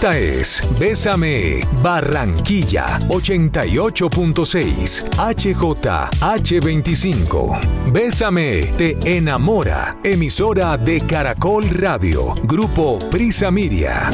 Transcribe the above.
Esta es Bésame Barranquilla 88.6 HJH25. Bésame te enamora. Emisora de Caracol Radio. Grupo Prisa Media.